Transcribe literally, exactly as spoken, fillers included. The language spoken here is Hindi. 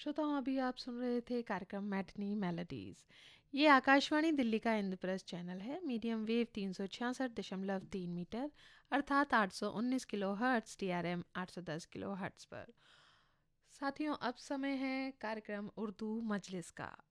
श्रोताओं, अभी आप सुन रहे थे कार्यक्रम मैटनी मेलोडीज। ये आकाशवाणी दिल्ली का इंद्रप्रस्थ चैनल है। मीडियम वेव तीन सौ छियासठ दशमलव तीन मीटर अर्थात आठ सौ उन्नीस kilo hertz, T R M आठ सौ दस किलो हर्ट्स पर। साथियों, अब समय है कार्यक्रम उर्दू मजलिस का।